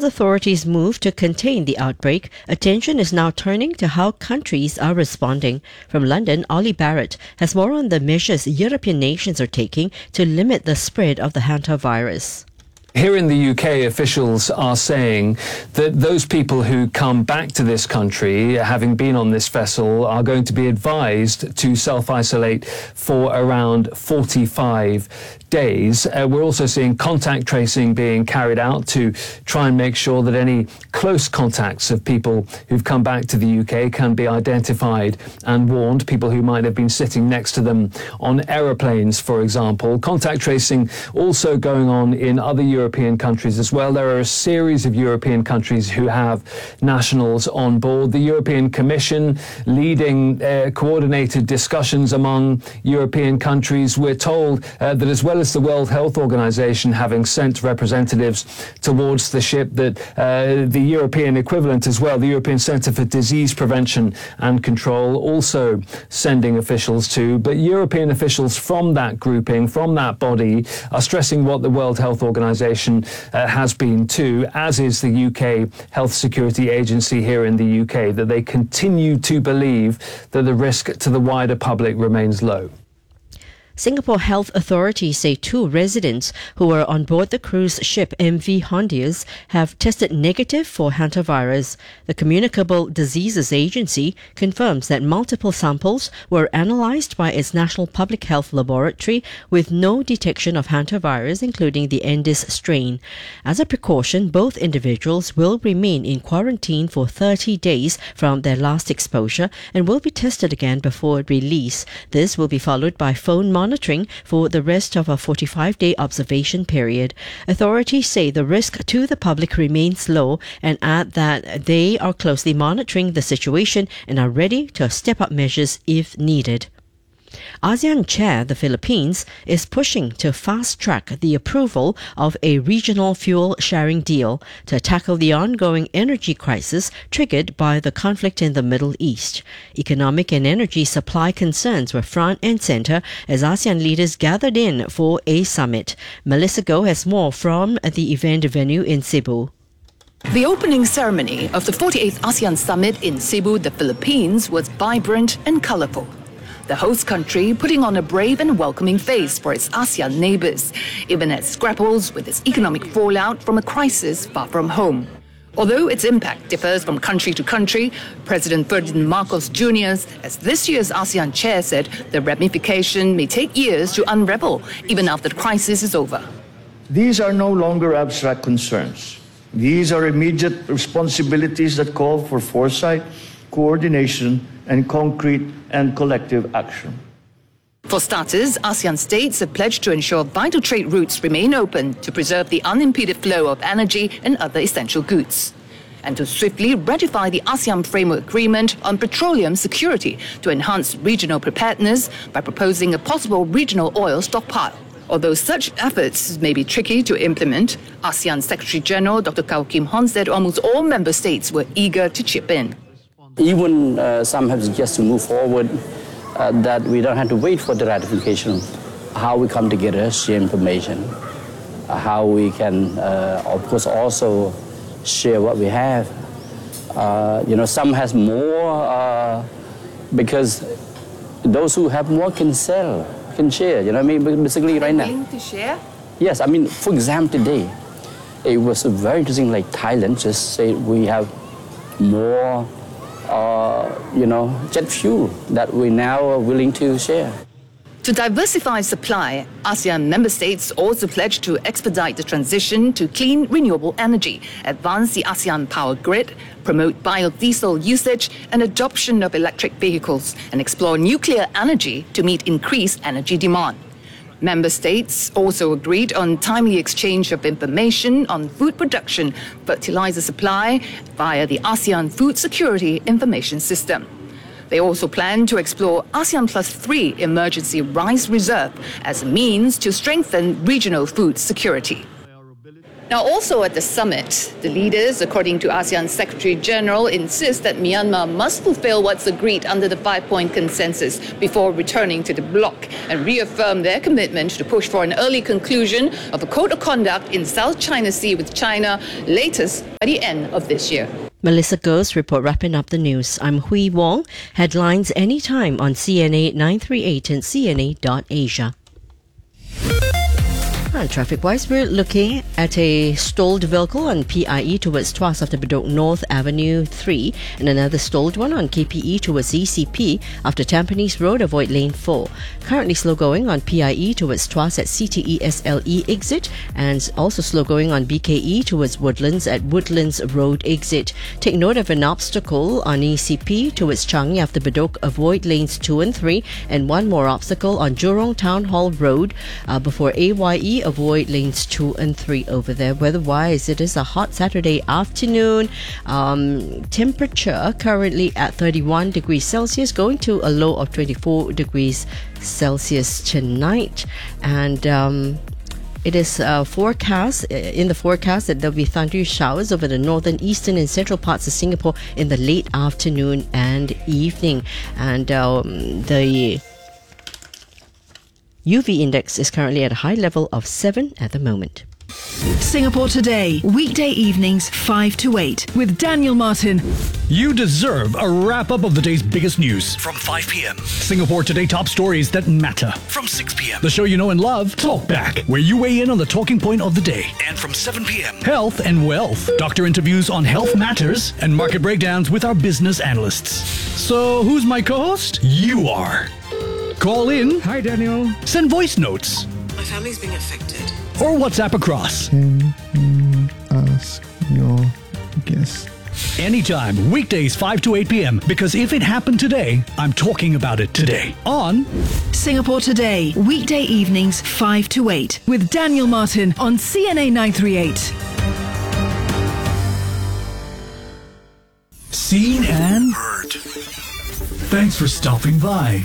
authorities move to contain the outbreak, attention is now turning to how countries are responding. From London, Ollie Barrett has more on the measures European nations are taking to limit the spread of the hantavirus. Here in the UK, officials are saying that those people who come back to this country, having been on this vessel, are going to be advised to self-isolate for around 45 days. We're also seeing contact tracing being carried out to try and make sure that any close contacts of people who've come back to the UK can be identified and warned, people who might have been sitting next to them on aeroplanes, for example. Contact tracing also going on in other European countries as well. There are a series of European countries who have nationals on board. The European Commission leading coordinated discussions among European countries. We're told that as well as the World Health Organization having sent representatives towards the ship, that the European equivalent as well, the European Centre for Disease Prevention and Control, also sending officials to. But European officials from that grouping, from that body, are stressing what the World Health Organization has been too, as is the UK Health Security Agency here in the UK, that they continue to believe that the risk to the wider public remains low. Singapore health authorities say 2 residents who were on board the cruise ship MV Hondius have tested negative for hantavirus. The Communicable Diseases Agency confirms that multiple samples were analysed by its National Public Health Laboratory with no detection of hantavirus, including the Endis strain. As a precaution, both individuals will remain in quarantine for 30 days from their last exposure and will be tested again before release. This will be followed by phone monitoring for the rest of a 45-day observation period. Authorities say the risk to the public remains low and add that they are closely monitoring the situation and are ready to step up measures if needed. ASEAN Chair, the Philippines, is pushing to fast-track the approval of a regional fuel-sharing deal to tackle the ongoing energy crisis triggered by the conflict in the Middle East. Economic and energy supply concerns were front and centre as ASEAN leaders gathered in for a summit. Melissa Goh has more from the event venue in Cebu. The opening ceremony of the 48th ASEAN Summit in Cebu, the Philippines, was vibrant and colourful. The host country putting on a brave and welcoming face for its ASEAN neighbours, even as it grapples with its economic fallout from a crisis far from home. Although its impact differs from country to country, President Ferdinand Marcos Jr., as this year's ASEAN chair, said the ramification may take years to unravel, even after the crisis is over. These are no longer abstract concerns. These are immediate responsibilities that call for foresight, coordination, and concrete and collective action. For starters, ASEAN states have pledged to ensure vital trade routes remain open to preserve the unimpeded flow of energy and other essential goods, and to swiftly ratify the ASEAN Framework Agreement on Petroleum Security to enhance regional preparedness by proposing a possible regional oil stockpile. Although such efforts may be tricky to implement, ASEAN Secretary-General Dr. Kao Kim Hon said almost all member states were eager to chip in. Even some have suggested to move forward, that we don't have to wait for the ratification. How we come together, share information, how we can, of course, also share what we have. Some has more because those who have more can sell, can share. You know what I mean? Basically, right now. Willing to share? Yes, I mean, for example, today, it was very interesting. Like Thailand just said we have more. Jet fuel that we now are willing to share. To diversify supply, ASEAN member states also pledged to expedite the transition to clean, renewable energy, advance the ASEAN power grid, promote biodiesel usage and adoption of electric vehicles, and explore nuclear energy to meet increased energy demand. Member states also agreed on timely exchange of information on food production, fertilizer supply via the ASEAN Food Security Information System. They also plan to explore ASEAN Plus 3 Emergency Rice Reserve as a means to strengthen regional food security. Now, also at the summit, the leaders, according to ASEAN Secretary General, insist that Myanmar must fulfill what's agreed under the 5-point consensus before returning to the bloc and reaffirm their commitment to push for an early conclusion of a code of conduct in South China Sea with China, latest by the end of this year. Melissa Goes report wrapping up the news. I'm Hui Wong. Headlines anytime on CNA 938 and CNA.Asia. And traffic-wise, we're looking at a stalled vehicle on PIE towards Tuas after Bedok North Avenue 3 and another stalled one on KPE towards ECP after Tampines Road, avoid lane 4. Currently slow going on PIE towards Tuas at CTE SLE exit and also slow going on BKE towards Woodlands at Woodlands Road exit. Take note of an obstacle on ECP towards Changi after Bedok, avoid lanes 2 and 3 and one more obstacle on Jurong Town Hall Road before AYE, avoid lanes 2 and 3 over there. Weather-wise, it is a hot Saturday afternoon. Temperature currently at 31 degrees Celsius, going to a low of 24 degrees Celsius tonight. And it is forecast in the forecast that there will be thundery showers over the northern, eastern and central parts of Singapore in the late afternoon and evening. And the UV index is currently at a high level of 7 at the moment. Singapore Today, weekday evenings 5 to 8 with Daniel Martin. You deserve a wrap-up of the day's biggest news. From 5 p.m. Singapore Today top stories that matter. From 6 p.m. The show you know and love, Talk Back, where you weigh in on the talking point of the day. And from 7 p.m. Health and Wealth. Doctor interviews on health matters and market breakdowns with our business analysts. So who's my co-host? You are. Call in. Hi, Daniel. Send voice notes. My family's being affected. Or WhatsApp across. Can you ask your guest? Anytime, weekdays 5 to 8 p.m. Because if it happened today, I'm talking about it today. On Singapore Today, weekday evenings 5 to 8 with Daniel Martin on CNA 938. Seen and Heard. thanks for stopping by.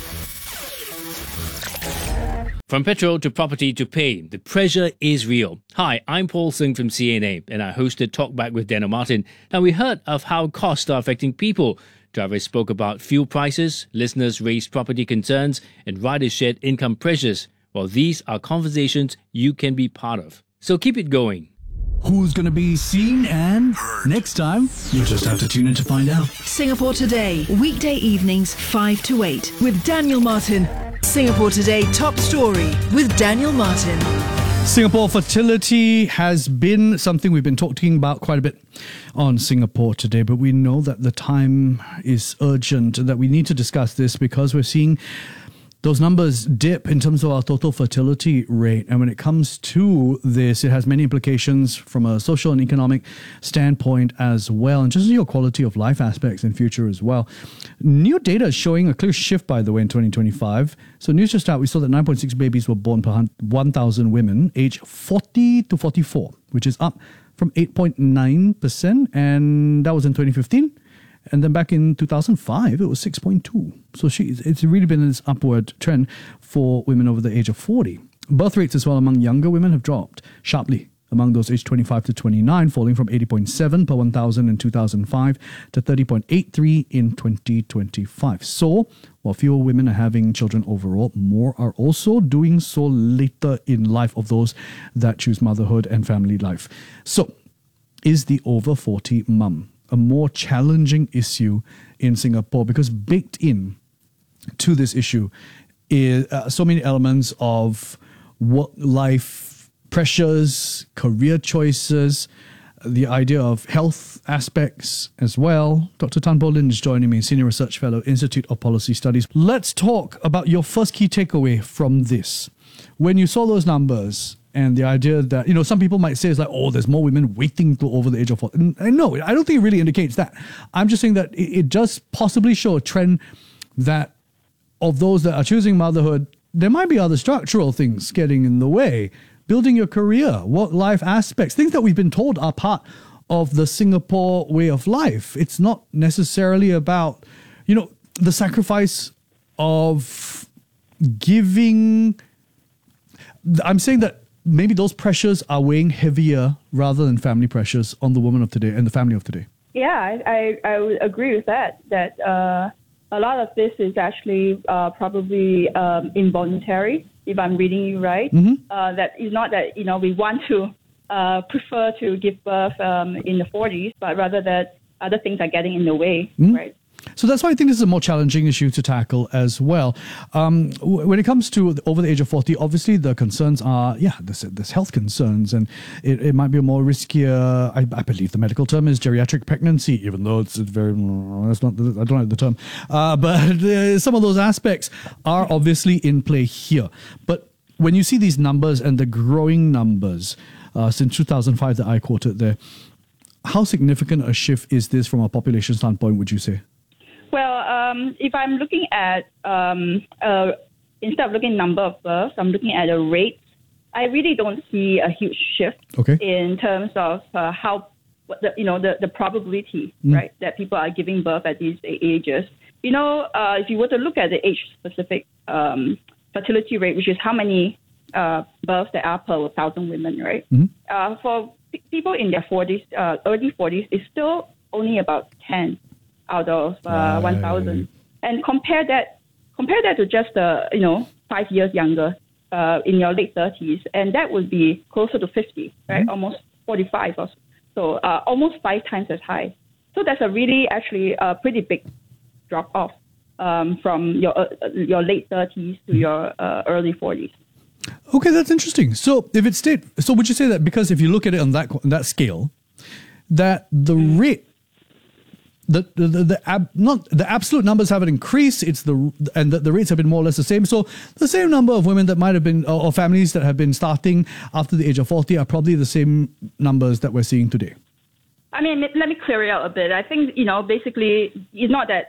From petrol to property to pay, the pressure is real. Hi, I'm Paul Singh from CNA, and I hosted Talk Back with Daniel Martin. Now, we heard of how costs are affecting people. Drivers spoke about fuel prices, listeners raised property concerns, and riders shared income pressures. Well, these are conversations you can be part of. So keep it going. Who's going to be seen and heard next time? You'll just have to tune in to find out. Singapore Today, weekday evenings 5 to 8 with Daniel Martin. Singapore Today top story with Daniel Martin. Singapore fertility has been something we've been talking about quite a bit on Singapore Today, but we know that the time is urgent, that we need to discuss this because we're seeing those numbers dip in terms of our total fertility rate. And when it comes to this, it has many implications from a social and economic standpoint as well, and just your quality of life aspects in future as well. New data is showing a clear shift, by the way, in 2025. So news just out, we saw that 9.6 babies were born per 1,000 women aged 40 to 44, which is up from 8.9%, and that was in 2015. And then back in 2005, it was 6.2. So it's really been this upward trend for women over the age of 40. Birth rates as well among younger women have dropped sharply among those aged 25 to 29, falling from 80.7 per 1,000 in 2005 to 30.83 in 2025. So while fewer women are having children overall, more are also doing so later in life of those that choose motherhood and family life. So is the over 40 mum a more challenging issue in Singapore? Because baked in to this issue is so many elements of work-life pressures, career choices, the idea of health aspects as well. Dr. Tan Poh Lin is joining me, Senior Research Fellow, Institute of Policy Studies. Let's talk about your first key takeaway from this. When you saw those numbers, and the idea that, some people might say it's like, oh, there's more women waiting to over the age of 40. And no, I don't think it really indicates that. I'm just saying that it does possibly show a trend that of those that are choosing motherhood, there might be other structural things getting in the way. Building your career, work-life aspects, things that we've been told are part of the Singapore way of life. It's not necessarily about, the sacrifice of giving. I'm saying that maybe those pressures are weighing heavier rather than family pressures on the woman of today and the family of today. Yeah, I would agree with that. That a lot of this is actually probably involuntary, if I'm reading you right. That is not that, we want to prefer to give birth in the 40s, but rather that other things are getting in the way, right? So that's why I think this is a more challenging issue to tackle as well. When it comes to over the age of 40, obviously the concerns are, there's health concerns, and it might be a more riskier, I believe the medical term is geriatric pregnancy, even though it's very, that's not, I don't like the term. But some of those aspects are obviously in play here. But when you see these numbers and the growing numbers since 2005 that I quoted there, how significant a shift is this from a population standpoint, would you say? Well, if I'm looking at, instead of looking at number of births, I'm looking at a rate. I really don't see a huge shift in terms of the probability, right, that people are giving birth at these ages. If you were to look at the age-specific fertility rate, which is how many births there are per 1,000 women, right? For people in their 40s, early 40s, it's still only about 10 out of 1,000, and compare that to just 5 years younger in your late 30s, and that would be closer to 50, right? Almost 45 or so, almost 5 times as high. So that's a really actually a pretty big drop off from your late 30s to your early 40s. Okay, that's interesting. So if it's so would you say that because if you look at it on that scale, that the rate, the absolute numbers haven't increased, and the rates have been more or less the same. So the same number of women that might have been, or families that have been starting after the age of 40 are probably the same numbers that we're seeing today. I mean, let me clear it out a bit. I think, basically it's not that,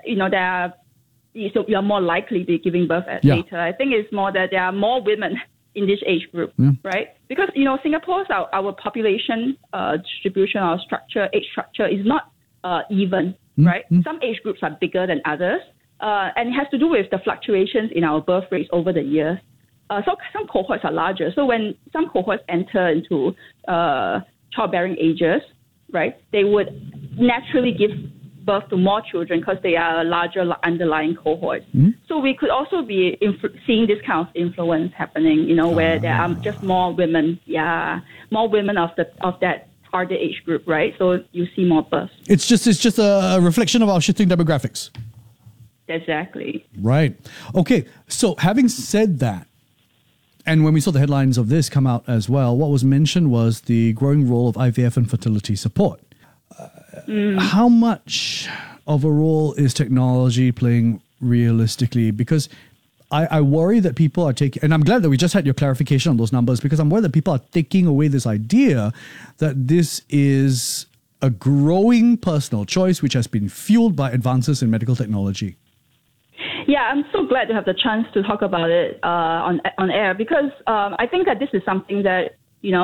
so you're more likely to be giving birth later. I think it's more that there are more women in this age group, right? Because, Singapore's, our population distribution, our age structure is not even, right? Some age groups are bigger than others, and it has to do with the fluctuations in our birth rates over the years. So some cohorts are larger. So when some cohorts enter into childbearing ages, right, they would naturally give birth to more children because they are a larger underlying cohort. So we could also be seeing this kind of influence happening, where there are just more women, more women of that target age group, right? So you see more births. It's just a reflection of our shifting demographics. Exactly. Right. Okay. So having said that, and when we saw the headlines of this come out as well, what was mentioned was the growing role of IVF and fertility support. How much of a role is technology playing realistically? Because I worry that people are taking, and I'm glad that we just had your clarification on those numbers, because I'm worried that people are taking away this idea that this is a growing personal choice which has been fueled by advances in medical technology. Yeah, I'm so glad to have the chance to talk about it on air, because I think that this is something that,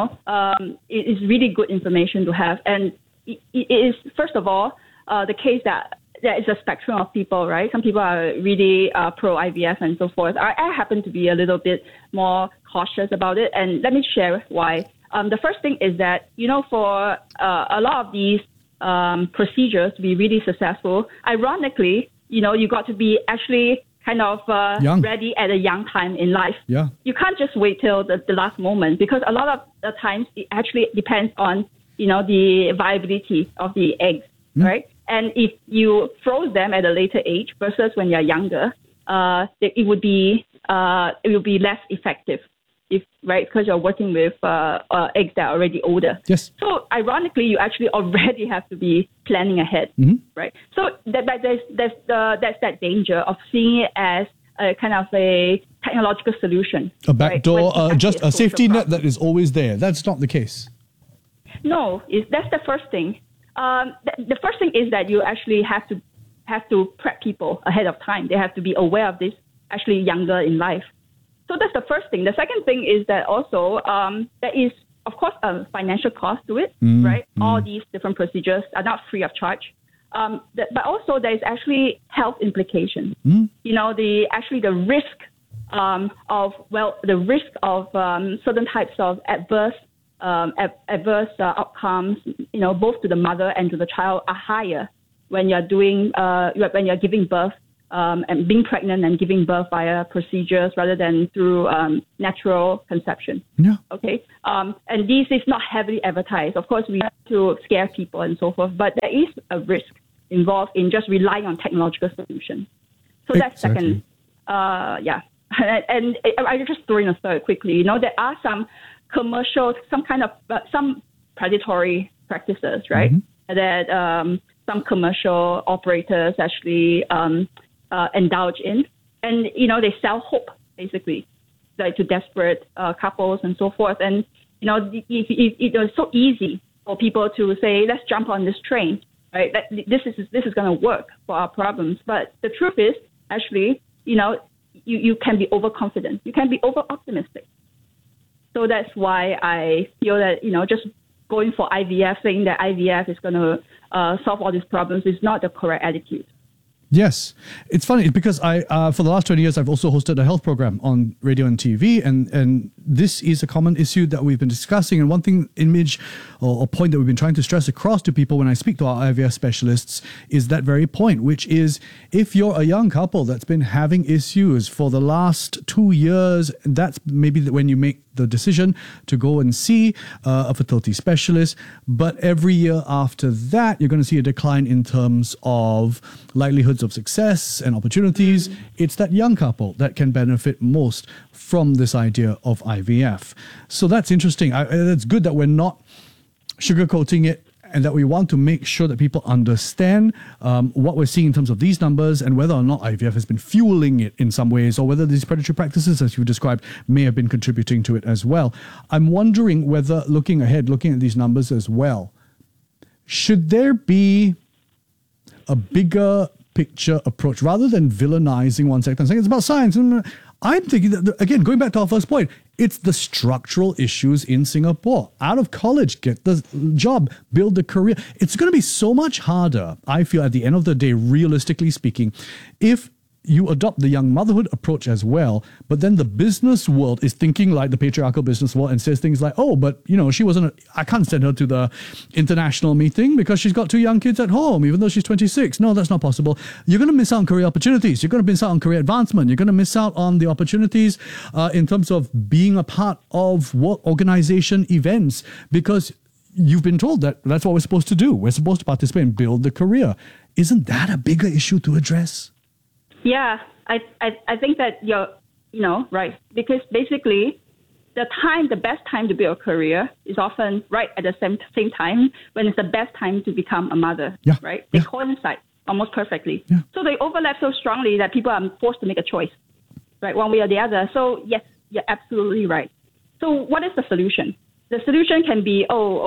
it is really good information to have. And it is, first of all, the case that there is a spectrum of people, right? Some people are really pro-IVF and so forth. I happen to be a little bit more cautious about it, and let me share why. The first thing is that, for a lot of these procedures to be really successful, ironically, you got to be actually kind of ready at a young time in life. Yeah. You can't just wait till the last moment, because a lot of the times it actually depends on, the viability of the eggs, right? And if you froze them at a later age versus when you're younger, it would be less effective, right? Because you're working with eggs that are already older. Yes. So ironically, you actually already have to be planning ahead, right? So that's that danger of seeing it as a kind of a technological solution. A backdoor, right? Just a safety net that is always there. That's not the case. No, that's the first thing. The first thing is that you actually have to prep people ahead of time. They have to be aware of this actually younger in life. So that's the first thing. The second thing is that also there is, of course, a financial cost to it, right? All these different procedures are not free of charge. But also there is actually health implications. The risk of the risk of certain types of adverse outcomes, both to the mother and to the child, are higher when you're giving birth and being pregnant and giving birth via procedures rather than through natural conception. Yeah. Okay. And this is not heavily advertised. Of course, we have to scare people and so forth, but there is a risk involved in just relying on technological solutions. So that's second. And I just throw in a third quickly. There are some commercial, some predatory practices, right? Mm-hmm. That some commercial operators actually indulge in, and they sell hope basically, like to desperate couples and so forth. And it's so easy for people to say, let's jump on this train, right? This is going to work for our problems. But the truth is, actually, you can be overconfident, you can be over optimistic. So that's why I feel that just going for IVF, saying that IVF is going to solve all these problems, is not the correct attitude. Yes. It's funny because I, for the last 20 years, I've also hosted a health program on radio and TV, and this is a common issue that we've been discussing. And one thing, image or point that we've been trying to stress across to people when I speak to our IVF specialists is that very point, which is if you're a young couple that's been having issues for the last 2 years, that's maybe when you make the decision to go and see a fertility specialist. But every year after that, you're going to see a decline in terms of likelihoods of success and opportunities. It's that young couple that can benefit most from this idea of IVF. So that's interesting. It's good that we're not sugarcoating it, and that we want to make sure that people understand what we're seeing in terms of these numbers and whether or not IVF has been fueling it in some ways, or whether these predatory practices, as you described, may have been contributing to it as well. I'm wondering whether, looking ahead, looking at these numbers as well, should there be a bigger picture approach rather than villainizing one sector and saying it's about science? I'm thinking that, again, going back to our first point, it's the structural issues in Singapore. Out of college, get the job, build a career. It's going to be so much harder, I feel, at the end of the day, realistically speaking, if you adopt the young motherhood approach as well, but then the business world is thinking like the patriarchal business world and says things like, oh, but I can't send her to the international meeting because she's got 2 young kids at home, even though she's 26. No, that's not possible. You're going to miss out on career opportunities. You're going to miss out on career advancement. You're going to miss out on the opportunities in terms of being a part of work organization events, because you've been told that that's what we're supposed to do. We're supposed to participate and build the career. Isn't that a bigger issue to address? Yeah, I think that you're, right. Because basically, the best time to build a career is often right at the same time when it's the best time to become a mother, right? They coincide almost perfectly. Yeah. So they overlap so strongly that people are forced to make a choice, right? One way or the other. So yes, you're absolutely right. So what is the solution? The solution can be,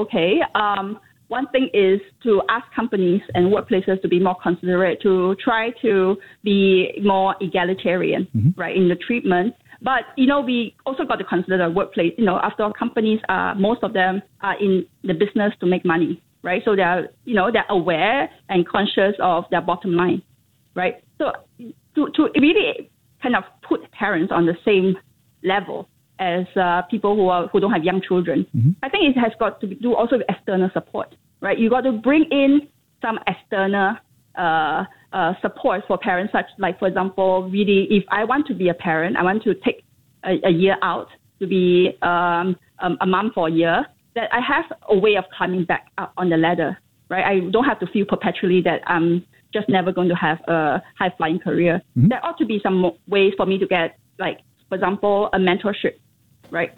one thing is to ask companies and workplaces to be more considerate, to try to be more egalitarian, right, in the treatment. But, we also got to consider the workplace. After all, companies most of them are in the business to make money, right? So they're aware and conscious of their bottom line, right? So to really kind of put parents on the same level as people who don't have young children, I think it has got to do also with external support, right? You got to bring in some external support for parents, such like, for example, really, if I want to be a parent, I want to take a year out to be a mom for a year, that I have a way of climbing back up on the ladder, right? I don't have to feel perpetually that I'm just never going to have a high-flying career. There ought to be some ways for me to get, like, for example, a mentorship, right?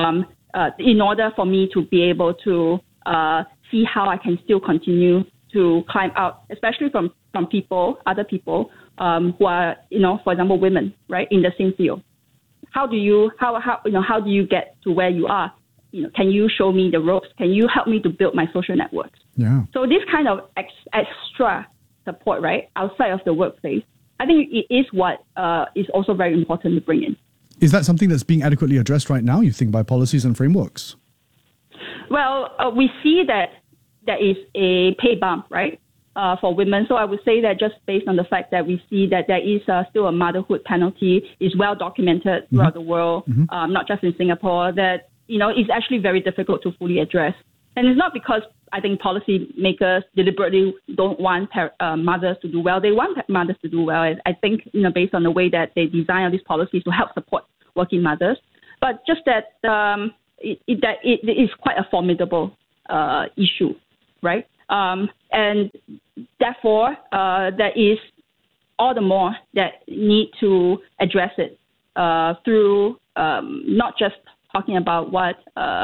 In order for me to be able to see how I can still continue to climb out, especially from other people who are, for example, women, right, in the same field. How do you get to where you are? Can you show me the ropes? Can you help me to build my social networks? Yeah. So this kind of extra support, right, outside of the workplace, I think it is what is also very important to bring in. Is that something that's being adequately addressed right now, you think, by policies and frameworks? Well, we see that there is a pay bump, right? for women. So I would say that just based on the fact that we see that there is still a motherhood penalty, is well documented throughout the world, not just in Singapore, that, is actually very difficult to fully address. And it's not because I think policymakers deliberately don't want mothers to do well. They want mothers to do well. I think, based on the way that they design all these policies to help support working mothers, but just that it is quite a formidable issue, right? And therefore, there is all the more that need to address it through not just talking about what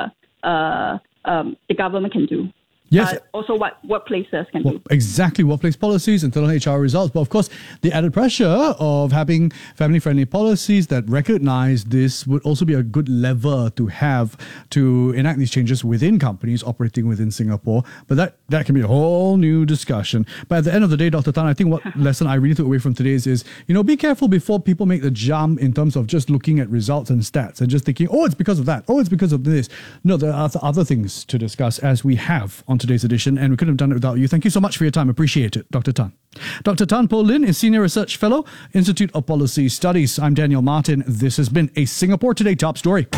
the government can do. Yes. Also what workplaces can do. Exactly, workplace policies, internal HR results. But of course, the added pressure of having family-friendly policies that recognize this would also be a good lever to have to enact these changes within companies operating within Singapore. But that can be a whole new discussion. But at the end of the day, Dr. Tan, I think what lesson I really took away from today is, be careful before people make the jump in terms of just looking at results and stats and just thinking, oh, it's because of that. Oh, it's because of this. No, there are other things to discuss, as we have on today's edition, and we couldn't have done it without you. Thank you so much for your time. Appreciate it, Dr. Tan. Dr. Tan Po Lin is Senior Research Fellow, Institute of Policy Studies. I'm Daniel Martin. This has been a Singapore Today top story.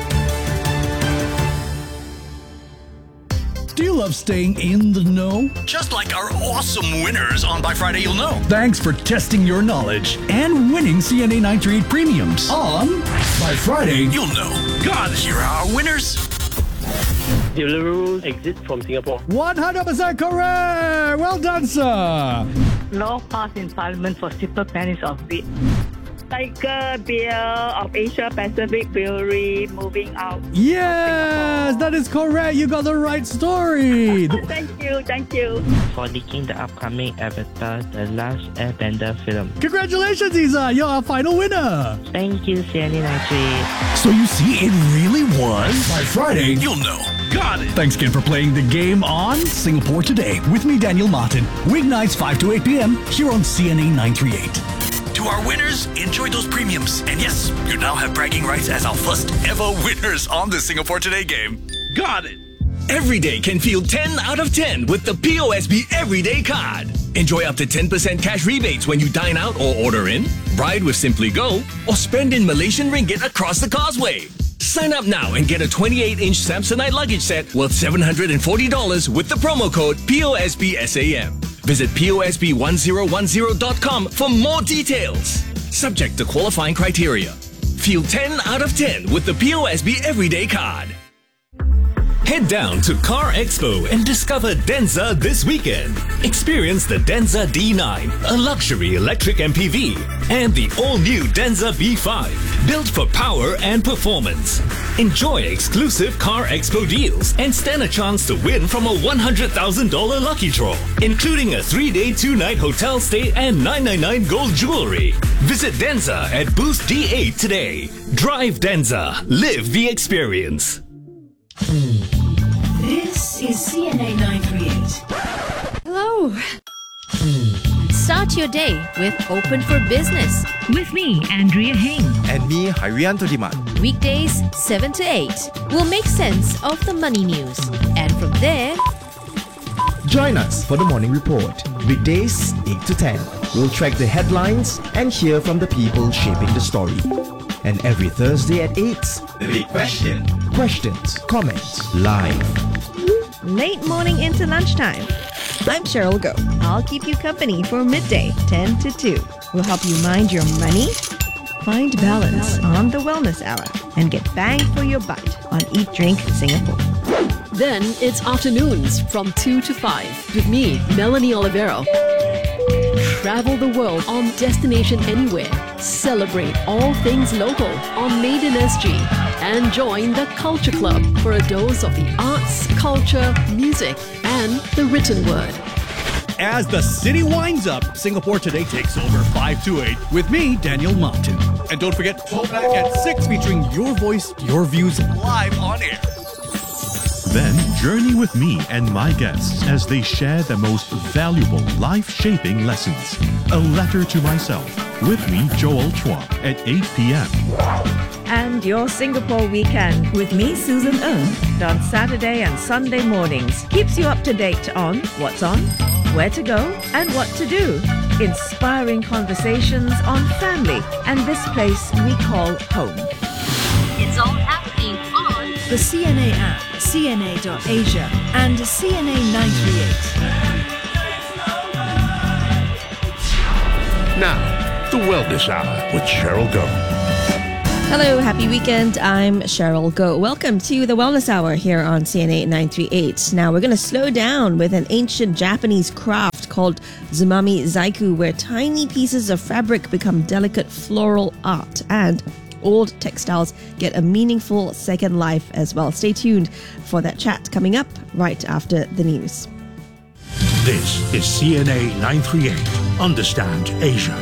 Do you love staying in the know? Just like our awesome winners on By Friday You'll Know. Thanks for testing your knowledge and winning CNA 938 premiums on By Friday You'll Know. God, here are our winners. Deliveroo exit from Singapore. 100% correct! Well done, sir! Law passed in Parliament for simple pennies of wheat. Tiger Beer of Asia Pacific Brewery moving out. Yes, that is correct. You got the right story. Thank you. For leaking the upcoming Avatar The Last Airbender film. Congratulations, Isa. You're our final winner. Thank you, CNA 938. So you see, it really was By Friday You'll Know. Got it. Thanks again for playing the game on Singapore Today with me, Daniel Martin. Weeknights 5 to 8 p.m. here on CNA 938. To our winners, enjoy those premiums. And yes, you now have bragging rights as our first ever winners on the Singapore Today game. Got it! Every day can feel 10 out of 10 with the POSB Everyday Card. Enjoy up to 10% cash rebates when you dine out or order in, ride with Simply Go, or spend in Malaysian ringgit across the causeway. Sign up now and get a 28-inch Samsonite luggage set worth $740 with the promo code POSBSAM. Visit POSB1010.com for more details. Subject to qualifying criteria. Feel 10 out of 10 with the POSB Everyday Card. Head down to Car Expo and discover Denza this weekend. Experience the Denza D9, a luxury electric MPV, and the all-new Denza B5, built for power and performance. Enjoy exclusive Car Expo deals and stand a chance to win from a $100,000 lucky draw, including a 3-day 2-night hotel stay and $999 gold jewelry. Visit Denza at booth D8 today. Drive Denza. Live the experience. This is CNA 938. Hello. Start your day with Open for Business. With me, Andrea Heng. And me, Harianto Diman. Weekdays 7 to 8. We'll make sense of the money news. And from there, join us for the Morning Report. Weekdays 8 to 10. We'll track the headlines and hear from the people shaping the story. And every Thursday at 8, The Big Question. Questions, comments, live. Late morning into lunchtime. I'm Cheryl Go. I'll keep you company for midday, 10 to 2. We'll help you mind your money, find balance on the Wellness Hour, and get bang for your buck on Eat Drink Singapore. Then it's afternoons from 2 to 5 with me, Melanie Olivero. Travel the world on Destination Anywhere. Celebrate all things local on Made in SG. And join the Culture Club for a dose of the arts, culture, music, and the written word. As the city winds up, Singapore Today takes over 5 to 8 with me, Daniel Martin. And don't forget, Talkback at 6 featuring your voice, your views live on air. Then journey with me and my guests as they share their most valuable life-shaping lessons. A Letter to Myself with me, Joel Chua, at 8 p.m. And your Singapore weekend with me, Susan Ng, on Saturday and Sunday mornings keeps you up to date on what's on, where to go, and what to do. Inspiring conversations on family and this place we call home. It's all happening on The CNA app, CNA.Asia, and CNA 938. Now, the Wellness Hour with Cheryl Go. Hello, happy weekend. I'm Cheryl Go. Welcome to the Wellness Hour here on CNA 938. Now, we're going to slow down with an ancient Japanese craft called Tsumami Zaiku, where tiny pieces of fabric become delicate floral art and old textiles get a meaningful second life as well. Stay tuned for that chat coming up right after the news. This is CNA 938. Understand Asia.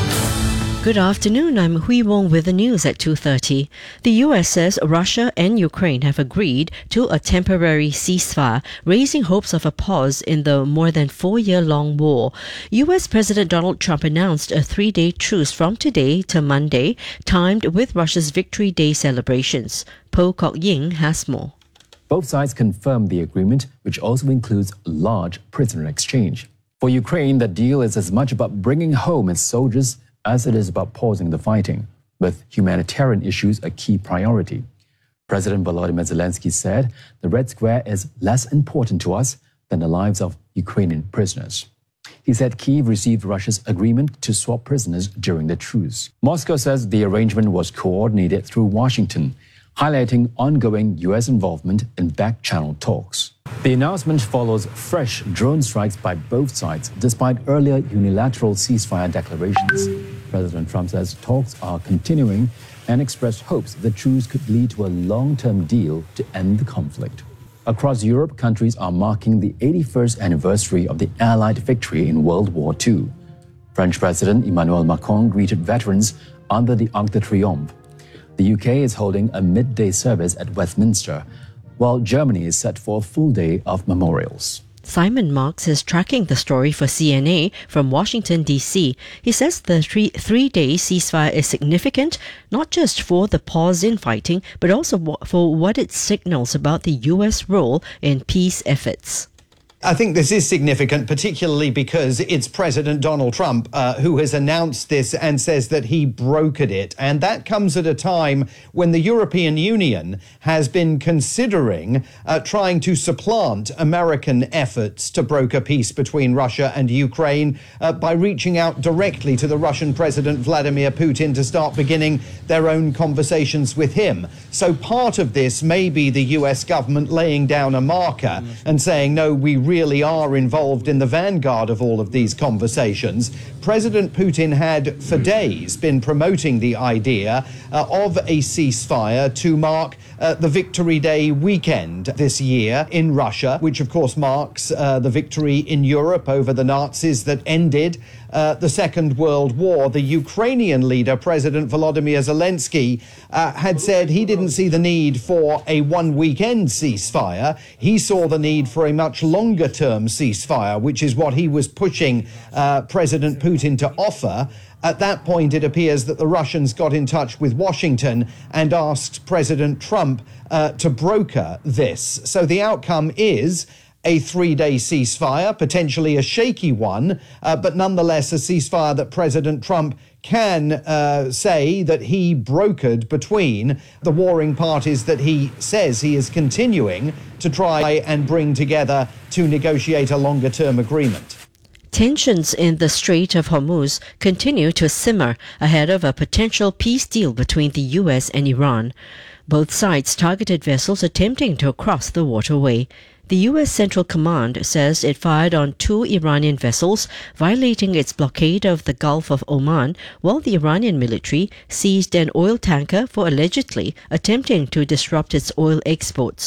Good afternoon, I'm Hui Wong with the news at 2:30. The US says Russia and Ukraine have agreed to a temporary ceasefire, raising hopes of a pause in the more than 4-year-long war. US President Donald Trump announced a 3-day truce from today to Monday, timed with Russia's Victory Day celebrations. Po Kok Ying has more. Both sides confirmed the agreement, which also includes large prisoner exchange. For Ukraine, the deal is as much about bringing home its soldiers as it is about pausing the fighting, with humanitarian issues a key priority. President Volodymyr Zelensky said the Red Square is less important to us than the lives of Ukrainian prisoners. He said Kyiv received Russia's agreement to swap prisoners during the truce. Moscow says the arrangement was coordinated through Washington, highlighting ongoing US involvement in back-channel talks. The announcement follows fresh drone strikes by both sides, despite earlier unilateral ceasefire declarations. President Trump says talks are continuing and expressed hopes the truce could lead to a long-term deal to end the conflict. Across Europe, countries are marking the 81st anniversary of the Allied victory in World War II. French President Emmanuel Macron greeted veterans under the Arc de Triomphe. The UK is holding a midday service at Westminster, while Germany is set for a full day of memorials. Simon Marks is tracking the story for CNA from Washington, D.C. He says the three-day ceasefire is significant, not just for the pause in fighting, but also for what it signals about the U.S. role in peace efforts. I think this is significant, particularly because it's President Donald Trump who has announced this and says that he brokered it. And that comes at a time when the European Union has been considering trying to supplant American efforts to broker peace between Russia and Ukraine by reaching out directly to the Russian President Vladimir Putin to start beginning their own conversations with him. So part of this may be the US government laying down a marker and saying, no, we really are involved in the vanguard of all of these conversations. President Putin had for days been promoting the idea of a ceasefire to mark the Victory Day weekend this year in Russia, which of course marks the victory in Europe over the Nazis that ended the Second World War. The Ukrainian leader, President Volodymyr Zelensky, had said he didn't see the need for a one-weekend ceasefire. He saw the need for a much longer-term ceasefire, which is what he was pushing President Putin to offer. At that point, it appears that the Russians got in touch with Washington and asked President Trump to broker this. So the outcome is a 3-day ceasefire, potentially a shaky one, but nonetheless a ceasefire that President Trump can say that he brokered between the warring parties that he says he is continuing to try and bring together to negotiate a longer-term agreement. Tensions in the Strait of Hormuz continue to simmer ahead of a potential peace deal between the US and Iran. Both sides targeted vessels attempting to cross the waterway. The U.S. Central Command says it fired on 2 Iranian vessels, violating its blockade of the Gulf of Oman, while the Iranian military seized an oil tanker for allegedly attempting to disrupt its oil exports.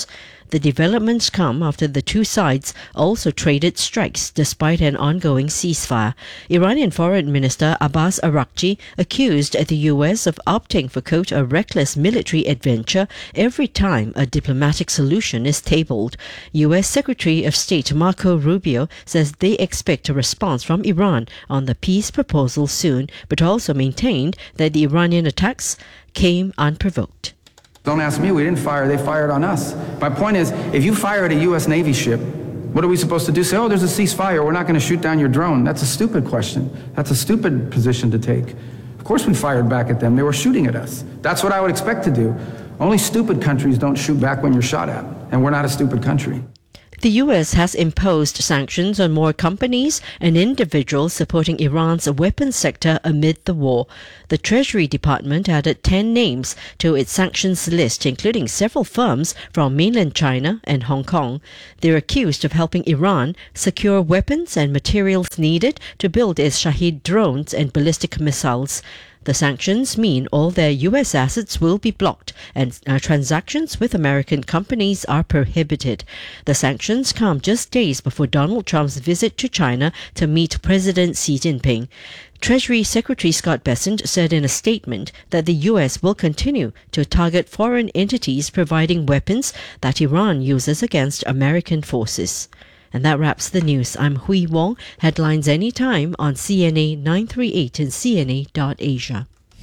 The developments come after the two sides also traded strikes despite an ongoing ceasefire. Iranian Foreign Minister Abbas Araghchi accused the US of opting for, quote, a reckless military adventure every time a diplomatic solution is tabled. US Secretary of State Marco Rubio says they expect a response from Iran on the peace proposal soon, but also maintained that the Iranian attacks came unprovoked. Don't ask me, we didn't fire, they fired on us. My point is, if you fire at a U.S. Navy ship, what are we supposed to do? Say, oh, there's a ceasefire, we're not going to shoot down your drone. That's a stupid question. That's a stupid position to take. Of course we fired back at them, they were shooting at us. That's what I would expect to do. Only stupid countries don't shoot back when you're shot at, and we're not a stupid country. The US has imposed sanctions on more companies and individuals supporting Iran's weapons sector amid the war. The Treasury Department added 10 names to its sanctions list, including several firms from mainland China and Hong Kong. They're accused of helping Iran secure weapons and materials needed to build its Shahed drones and ballistic missiles. The sanctions mean all their US assets will be blocked and transactions with American companies are prohibited. The sanctions come just days before Donald Trump's visit to China to meet President Xi Jinping. Treasury Secretary Scott Bessent said in a statement that the US will continue to target foreign entities providing weapons that Iran uses against American forces. And that wraps the news. I'm Hui Wong. Headlines anytime on CNA 938 and CNA.Asia.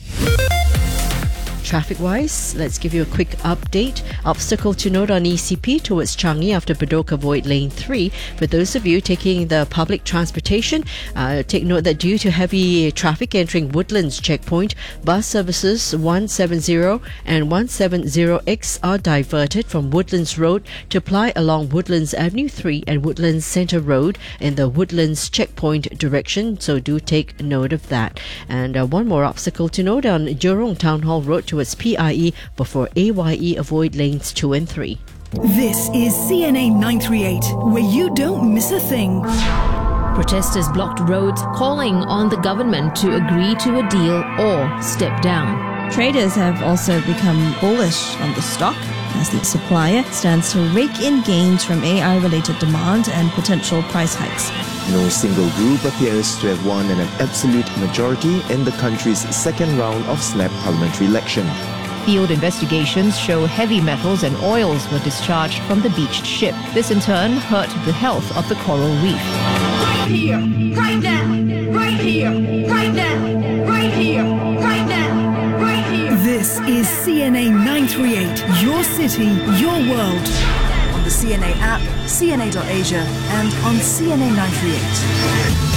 Traffic-wise, let's give you a quick update. Obstacle to note on ECP towards Changi after Bedok avoid lane 3. For those of you taking the public transportation, take note that due to heavy traffic entering Woodlands checkpoint, bus services 170 and 170X are diverted from Woodlands Road to ply along Woodlands Avenue 3 and Woodlands Centre Road in the Woodlands checkpoint direction, so do take note of that. And one more obstacle to note on Jurong Town Hall Road towards PIE before AYE avoid lanes 2 and 3. This is CNA 938, where you don't miss a thing. Protesters blocked roads, calling on the government to agree to a deal or step down. Traders have also become bullish on the stock as the supplier stands to rake in gains from AI-related demand and potential price hikes. No single group appears to have won an absolute majority in the country's second round of snap parliamentary election. Field investigations show heavy metals and oils were discharged from the beached ship. This in turn hurt the health of the coral reef. Right here, right now, right here, right now, right here, right now, right here. This is CNA 938, your city, your world. On the CNA app, CNA.Asia, and on CNA 938.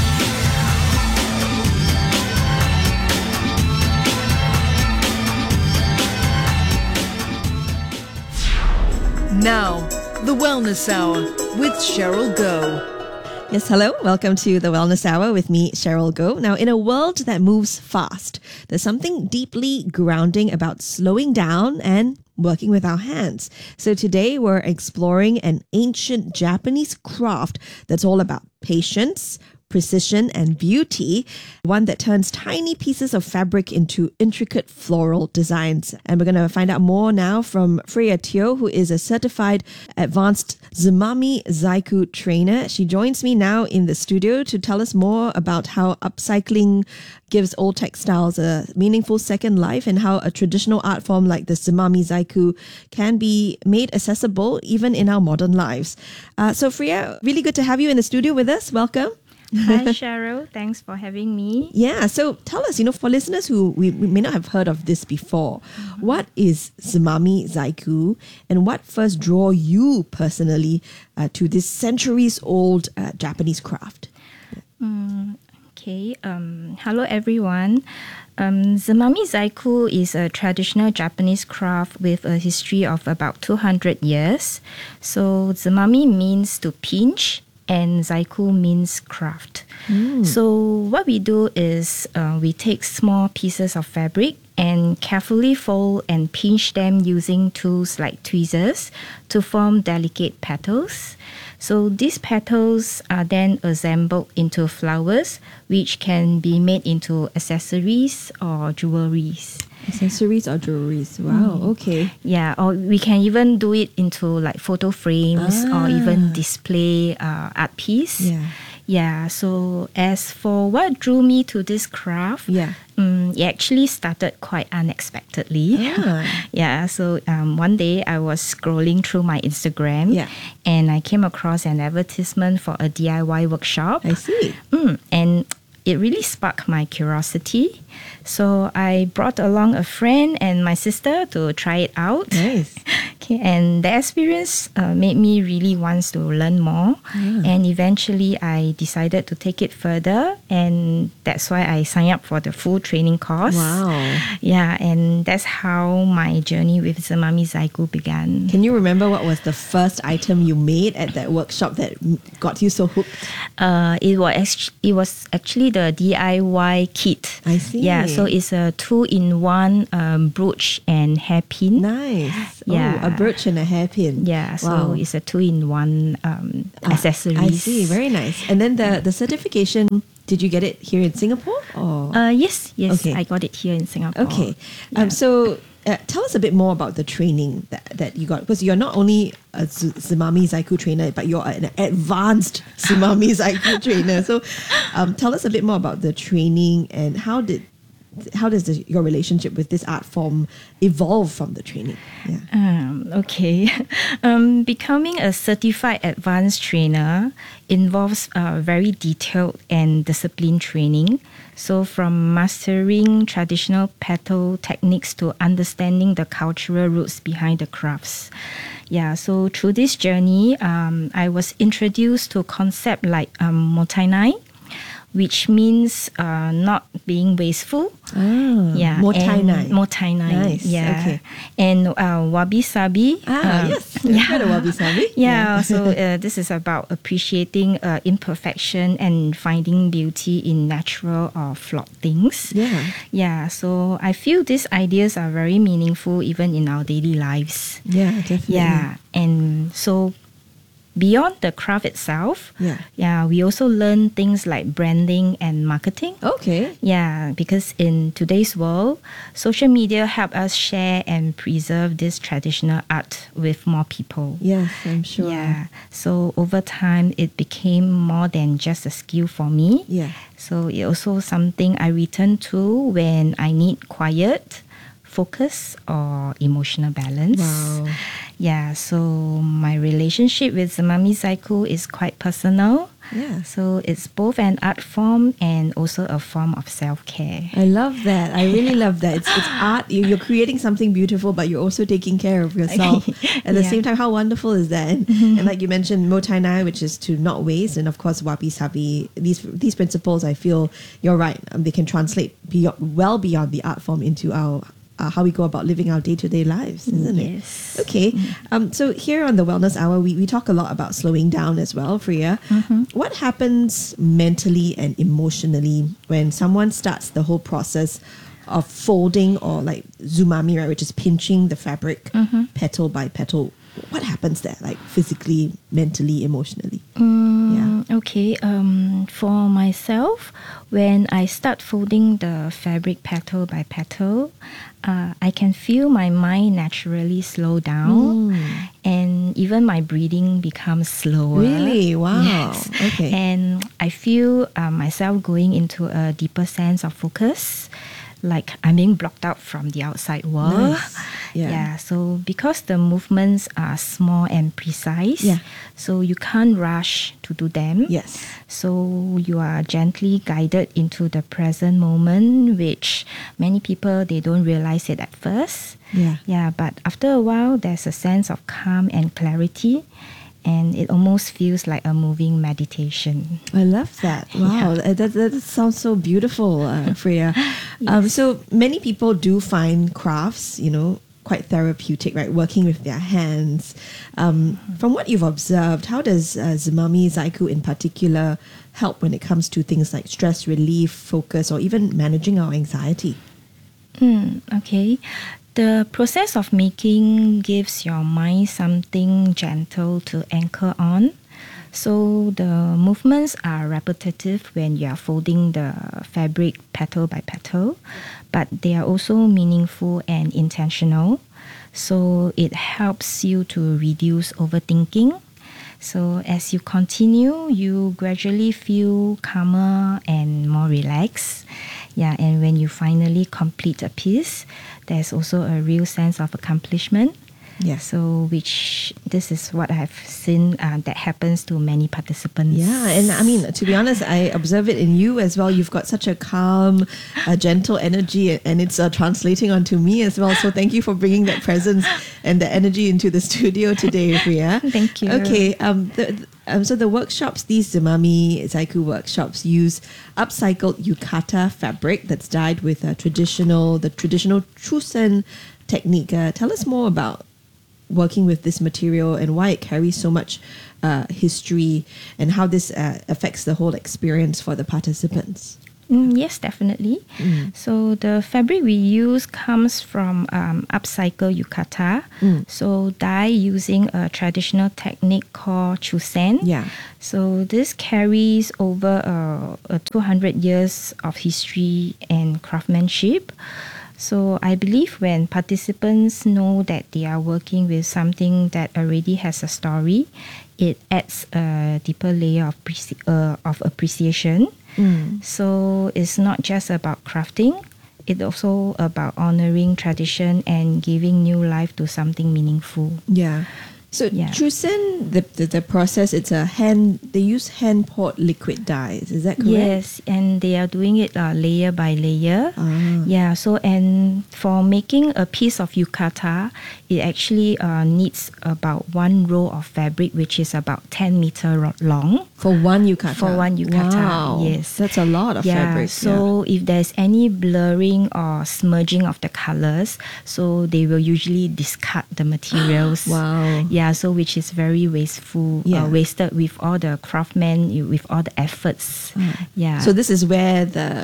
Now, the Wellness Hour with Cheryl Goh. Yes, hello. Welcome to the Wellness Hour with me, Cheryl Goh. Now, in a world that moves fast, there's something deeply grounding about slowing down and working with our hands. So today we're exploring an ancient Japanese craft that's all about patience, precision and beauty, one that turns tiny pieces of fabric into intricate floral designs. And we're going to find out more now from Freya Teo, who is a certified advanced Tsumami Zaiku trainer. She joins me now in the studio to tell us more about how upcycling gives old textiles a meaningful second life and how a traditional art form like the Tsumami Zaiku can be made accessible even in our modern lives. So Freya, really good to have you in the studio with us. Welcome. Hi, Cheryl. Thanks for having me. Yeah, so tell us, for listeners who we may not have heard of this before, what is Tsumami Zaiku and what first drew you personally to this centuries-old Japanese craft? Okay. Hello, everyone. Tsumami Zaiku is a traditional Japanese craft with a history of about 200 years. So Tsumami means to pinch, and Zaiku means craft. So what we do is we take small pieces of fabric and carefully fold and pinch them using tools like tweezers to form delicate petals. So these petals are then assembled into flowers, which can be made into accessories or jewelries. Accessories or jewelries. Wow, okay. Yeah, or we can even do it into like photo frames or even display art piece. Yeah. Yeah, so as for what drew me to this craft, it actually started quite unexpectedly. Yeah, so one day I was scrolling through my Instagram and I came across an advertisement for a DIY workshop. I see. And it really sparked my curiosity. So I brought along a friend and my sister to try it out. Nice. Okay, and the experience made me really want to learn more. And eventually I decided to take it further. And that's why I signed up for the full training course. Wow. Yeah, and that's how my journey with Zemami Zaiku began. Can you remember what was the first item you made at that workshop that got you so hooked? It was actually the DIY kit. I see. Yeah, so it's a 2-in-1 brooch and hairpin. Nice. Yeah, a brooch and a hairpin. Yeah, so Wow. it's a 2-in-1 accessories. I see. Very nice. And then the certification. Did you get it here in Singapore? Or? Yes, Okay. I got it here in Singapore. Okay. So tell us a bit more about the training that you got. Because you're not only a Zemami Zaiku trainer, but you're an advanced Zemami Zaiku trainer. So tell us a bit more about the training and how does your relationship with this art form evolve from the training? Okay. Becoming a certified advanced trainer involves very detailed and disciplined training. So from mastering traditional petal techniques to understanding the cultural roots behind the crafts. Yeah, so through this journey, I was introduced to a concept like motainai, which means not being wasteful. Yeah, motainai. Motainai. Nice. Yeah. Okay. And wabi-sabi. Yes. I've heard of wabi-sabi. Yeah. So this is about appreciating imperfection and finding beauty in natural or flawed things. Yeah. Yeah. So I feel these ideas are very meaningful even in our daily lives. Yeah, definitely. Yeah. And so beyond the craft itself, we also learn things like branding and marketing. Okay. Yeah, because in today's world, social media help us share and preserve this traditional art with more people. Yes, I'm sure. Yeah. So over time, it became more than just a skill for me. Yeah. So it also something I return to when I need quiet, focus, or emotional balance. Wow. Yeah, so my relationship with Zemami Zaiku is quite personal. Yeah. So it's both an art form and also a form of self-care. I love that. I really love that. It's art. You're creating something beautiful, but you're also taking care of yourself at the same time. How wonderful is that? And like you mentioned, motainai, which is to not waste, and of course wabi-sabi. These principles, I feel you're right. They can translate well beyond the art form into our how we go about living our day-to-day lives, isn't it? Yes. Okay. So here on the Wellness Hour, we talk a lot about slowing down as well, Freya. What happens mentally and emotionally when someone starts the whole process of folding or like zumami, right, which is pinching the fabric petal by petal? What happens there, like physically, mentally, emotionally? Okay. For myself, when I start folding the fabric petal by petal, I can feel my mind naturally slow down, and even my breathing becomes slower. Really? Wow. Yes. Okay. And I feel myself going into a deeper sense of focus, like I'm being blocked out from the outside world. Nice. Yeah. So because the movements are small and precise, so you can't rush to do them. Yes. So you are gently guided into the present moment, which many people, they don't realize it at first. Yeah, but after a while, there's a sense of calm and clarity. And it almost feels like a moving meditation. I love that. Wow, that sounds so beautiful, Freya. So many people do find crafts, quite therapeutic, right? Working with their hands. From what you've observed, how does Zemami Zaiku in particular help when it comes to things like stress relief, focus, or even managing our anxiety? Okay. The process of making gives your mind something gentle to anchor on. So the movements are repetitive when you are folding the fabric petal by petal, but they are also meaningful and intentional. So it helps you to reduce overthinking. So as you continue, you gradually feel calmer and more relaxed. Yeah, and when you finally complete a piece, there's also a real sense of accomplishment. Yeah. So this is what I've seen that happens to many participants. Yeah, and I mean, to be honest, I observe it in you as well. You've got such a calm, gentle energy, and it's translating onto me as well. So thank you for bringing that presence and the energy into the studio today, Fria. Thank you. Okay, so the workshops, these Zemami Zaiku workshops, use upcycled yukata fabric that's dyed with the traditional Chusen technique. Tell us more about working with this material and why it carries so much history and how this affects the whole experience for the participants. Yes, definitely. So the fabric we use comes from upcycled yukata. So dye using a traditional technique called chusen. Yeah. So this carries over 200 years of history and craftsmanship. So I believe when participants know that they are working with something that already has a story, it adds a deeper layer of appreciation. So it's not just about crafting, it's also about honoring tradition and giving new life to something meaningful. Yeah. So Chusen, the process, they use hand poured liquid dyes, is that correct? Yes, and they are doing it layer by layer. Yeah, so and for making a piece of yukata, it actually needs about one row of fabric, which is about 10 meters long. For one yukata? For one yukata, wow. yes. That's a lot of fabric. So if there's any blurring or smudging of the colors, so they will usually discard the materials. Wow. Yeah, so which is very wasteful, wasted with all the craftsmen, with all the efforts. Yeah. So this is where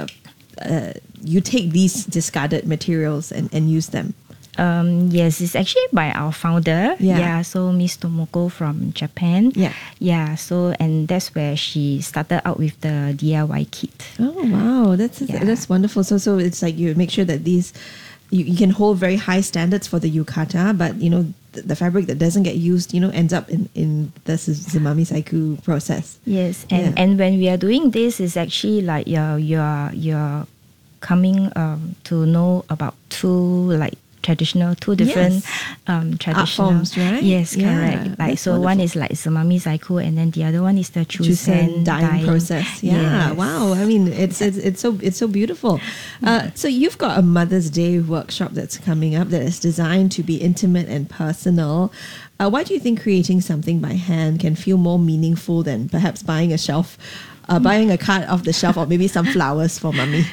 you take these discarded materials and use them. Yes, it's actually by our founder. Yeah. So Miss Tomoko from Japan. Yeah. So and that's where she started out with the DIY kit. Oh wow, that's wonderful. So it's like you make sure that these you can hold very high standards for the yukata, but the fabric that doesn't get used, ends up in the Zemami Zaiku process. Yes, and when we are doing this, it's actually like you're coming to know about two different traditional art forms, right? Yes, Yeah, correct. Like that's so, one is like Zemami Zaiku, and then the other one is the Chusen dyeing process. Yeah, Yes. wow. I mean, it's so beautiful. So you've got a Mother's Day workshop that's coming up that is designed to be intimate and personal. Why do you think creating something by hand can feel more meaningful than perhaps buying a card off the shelf, or maybe some flowers for mommy?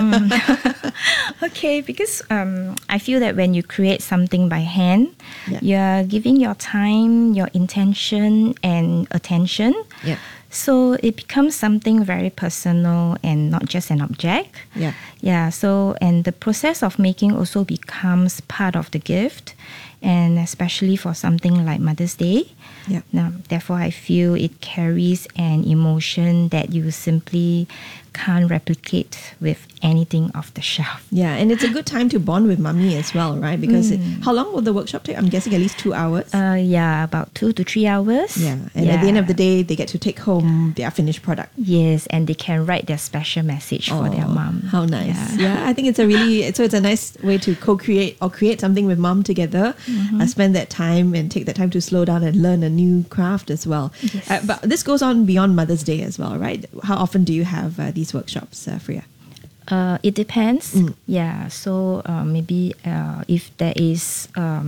Okay, because I feel that when you create something by hand, you're giving your time, your intention, and attention. Yeah. So it becomes something very personal and not just an object. Yeah. So and the process of making also becomes part of the gift, and especially for something like Mother's Day. Yeah. Now, therefore, I feel it carries an emotion that you simply can't replicate with anything off the shelf. Yeah, and it's a good time to bond with mommy as well, right? Because how long will the workshop take? I'm guessing at least 2 hours. About 2 to 3 hours. Yeah, and at the end of the day, they get to take home their finished product. Yes, and they can write their special message for their mom. How nice! Yeah, I think it's a nice way to co-create or create something with mom together. Spend that time and take that time to slow down and learn a new craft as well. Yes. But this goes on beyond Mother's Day as well, right? How often do you have these workshops, Fria? It depends. Yeah, so maybe if there is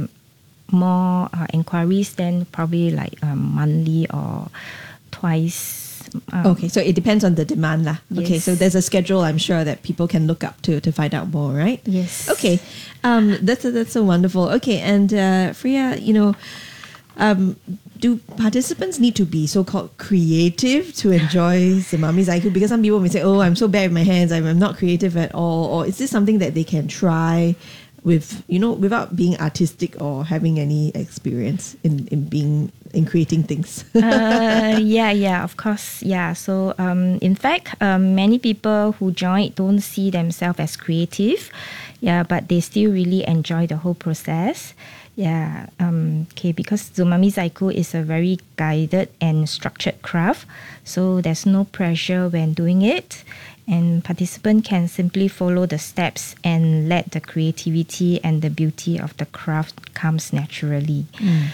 more inquiries, then probably like monthly or twice. Okay, so it depends on the demand lah. Okay, Yes. so there's a schedule I'm sure that people can look up to find out more, right? Yes. Okay, that's so wonderful. Okay, and Fria, do participants need to be so-called creative to enjoy Zemami Zaiku? Because some people may say, oh, I'm so bad with my hands, I'm not creative at all. Or is this something that they can try with, without being artistic or having any experience in being in creating things? Yeah, of course. Yeah. So, in fact, many people who join don't see themselves as creative. Yeah, but they still really enjoy the whole process. Yeah. Because Tsumami Zaiku is a very guided and structured craft, so there's no pressure when doing it. And participants can simply follow the steps and let the creativity and the beauty of the craft comes naturally.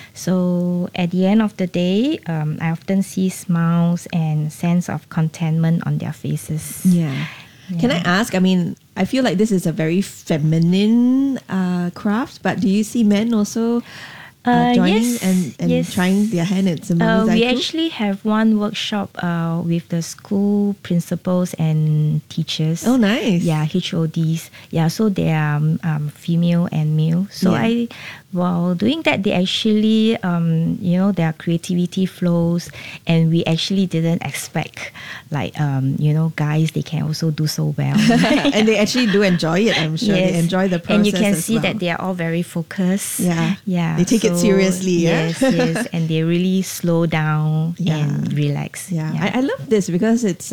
So at the end of the day, I often see smiles and sense of contentment on their faces. Yeah. Can I ask, I mean, I feel like this is a very feminine craft, but do you see men also joining and trying their hand at Tsumami Zaiku? We actually have one workshop with the school principals and teachers. Oh, nice. Yeah, HODs. Yeah, so they are female and male. So while doing that, they actually, their creativity flows, and we actually didn't expect, like, guys, they can also do so well. And they actually do enjoy it, I'm sure. They enjoy the process. And you can see that they are all very focused. Yeah. They take it seriously. Yes. And they really slow down and relax. I love this because it's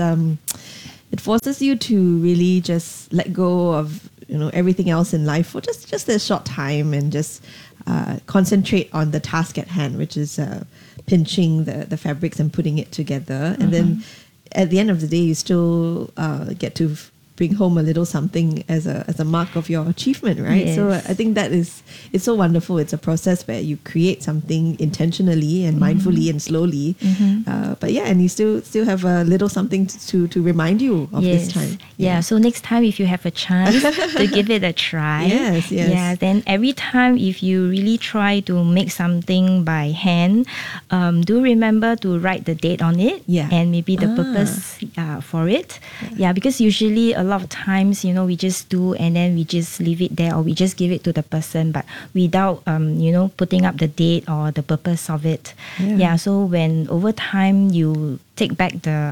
it forces you to really just let go of everything else in life for just a short time and just concentrate on the task at hand, which is pinching the fabrics and putting it together. And then at the end of the day, you still get to bring home a little something as a mark of your achievement, right? Yes. So I think it's so wonderful. It's a process where you create something intentionally and mindfully and slowly. And you still have a little something to remind you of this time. Yeah. So next time, if you have a chance to give it a try, then every time if you really try to make something by hand, do remember to write the date on it and maybe the purpose for it. Yeah, because usually a lot of times, we just do and then we just leave it there, or we just give it to the person, but without, putting up the date or the purpose of it. So when over time you take back the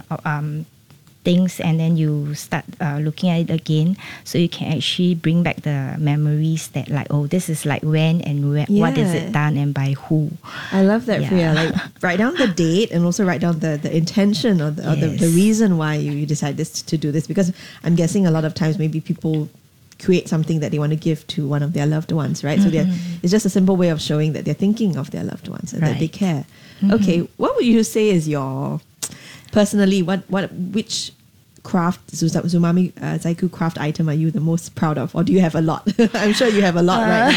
things and then you start looking at it again, so you can actually bring back the memories that like, oh, this is like when and where, what is it done and by who. I love that, Freya. Like, write down the date and also write down the intention or the reason why you decide to do this, because I'm guessing a lot of times maybe people create something that they want to give to one of their loved ones, right? So it's just a simple way of showing that they're thinking of their loved ones and that they care. Okay, what would you say is your personally which craft, Tsumami Zaiku craft item are you the most proud of, or do you have a lot? I'm sure you have a lot right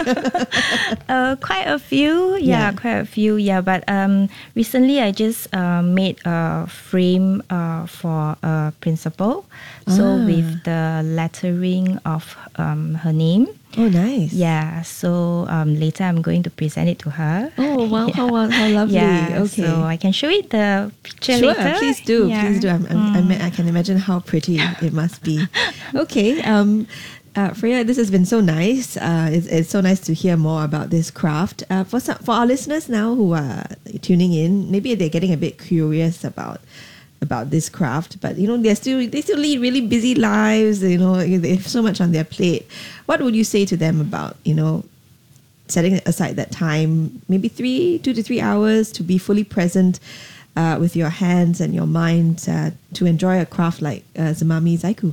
now, right? Quite a few, quite a few, but recently I just made a frame for a principal, so with the lettering of her name. Oh, nice. Yeah, so later I'm going to present it to her. Oh, wow, how lovely. Yeah, okay. So I can show it the picture later. Please do. Please do. I can imagine how pretty it must be. Okay. Freya, this has been so nice. It's so nice to hear more about this craft. For our listeners now who are tuning in, maybe they're getting a bit curious about this craft, but they still lead really busy lives. They have so much on their plate. What would you say to them about setting aside that time, maybe 2 to 3 hours, to be fully present with your hands and your mind to enjoy a craft like Tsumami Zaiku?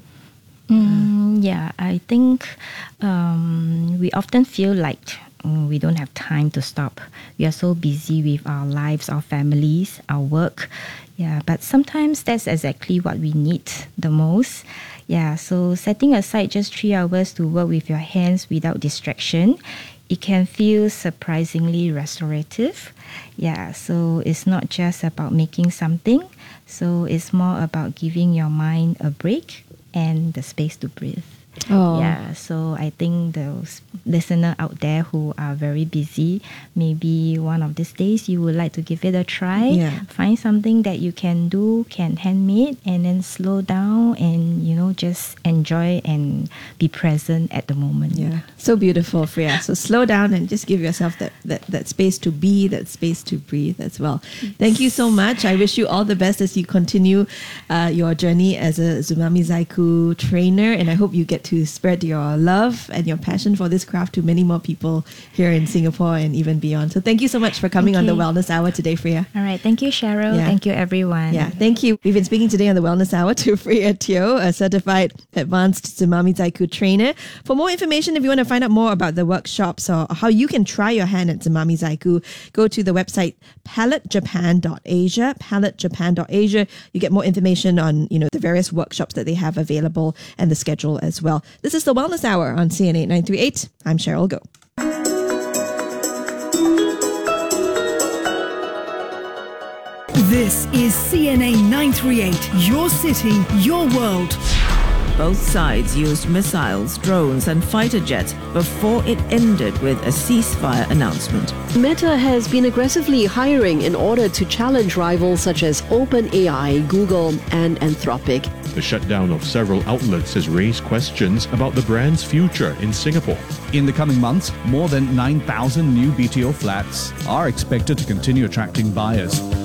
I think we often feel like we don't have time to stop. We are so busy with our lives, our families, our work. Yeah, but sometimes that's exactly what we need the most. Yeah, so setting aside just 3 hours to work with your hands without distraction, it can feel surprisingly restorative. Yeah, so it's not just about making something. So it's more about giving your mind a break and the space to breathe. Oh. Yeah, so I think those listeners out there who are very busy, maybe one of these days you would like to give it a try. Yeah. Find something that you can do, can handmade, and then slow down and just enjoy and be present at the moment. Yeah, so beautiful, Freya. So slow down and just give yourself that space to be, that space to breathe as well. Thank you so much. I wish you all the best as you continue your journey as a Tsumami Zaiku trainer, and I hope you get to spread your love and your passion for this craft to many more people here in Singapore and even beyond. So thank you so much for coming on the Wellness Hour today, Freya. All right. Thank you, Cheryl. Thank you, everyone. Yeah, thank you. We've been speaking today on the Wellness Hour to Freya Teo, a certified advanced Tsunami Zaiku trainer. For more information, if you want to find out more about the workshops or how you can try your hand at Tsunami Zaiku, go to the website palettejapan.asia, palettejapan.asia. You get more information on, the various workshops that they have available and the schedule as well. This is the Wellness Hour on CNA 938. I'm Cheryl Goh. This is CNA 938, your city, your world. Both sides used missiles, drones and fighter jets before it ended with a ceasefire announcement. Meta has been aggressively hiring in order to challenge rivals such as OpenAI, Google and Anthropic. The shutdown of several outlets has raised questions about the brand's future in Singapore. In the coming months, more than 9,000 new BTO flats are expected to continue attracting buyers.